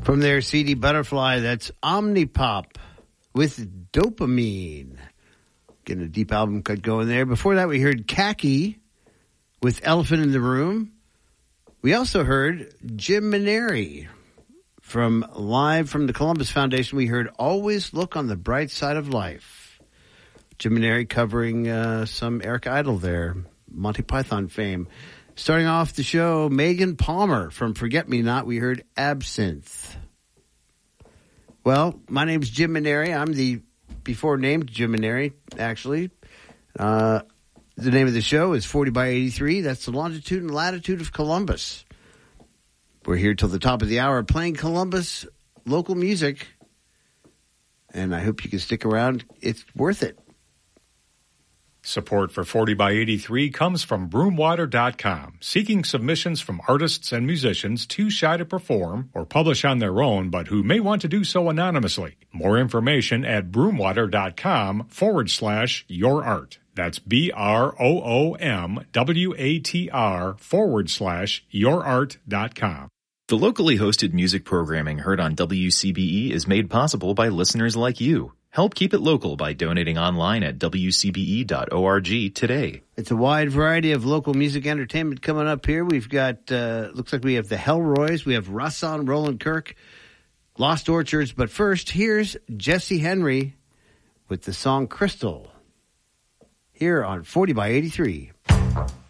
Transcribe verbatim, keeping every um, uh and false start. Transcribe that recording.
From their C D Butterfly, that's Omnipop with Dopamine. Getting a deep album cut going there. Before that, we heard Khaki with Elephant in the Room. We also heard Jim Maneri. From live from the Columbus Foundation, we heard Always Look on the Bright Side of Life. Jim Maneri covering uh, some Eric Idle there, Monty Python fame. Starting off the show, Megan Palmer from Forget Me Not, we heard Absinthe. Well, my name's Jim Maneri. I'm the before named Jim Maneri, actually. Uh, the name of the show is forty by eighty-three. That's the longitude and latitude of Columbus. We're here till the top of the hour playing Columbus local music. And I hope you can stick around. It's worth it. Support for forty by eighty-three comes from broomwater dot com, seeking submissions from artists and musicians too shy to perform or publish on their own, but who may want to do so anonymously. More information at broomwater dot com forward slash your art. That's B R O O M W A T R forward slash your art dot com. The locally hosted music programming heard on W C B E is made possible by listeners like you. Help keep it local by donating online at W C B E dot org today. It's a wide variety of local music entertainment coming up here. We've got, uh, looks like we have the Hellroys. We have Russon, Roland Kirk, Lost Orchards. But first, here's Jesse Henry with the song Crystal here on forty by eighty-three.